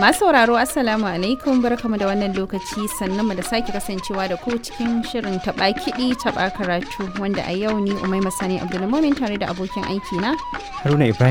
Masu sauraro Assalamu alaikum barkamu da wannan lokaci sannan mu da sake kasancewa da ku cikin shirin taɓa kiɗi taɓa karatu wanda a yau ni Umaima Sani Abdulmumin tare da abokin aiki na Haruna Ibrahim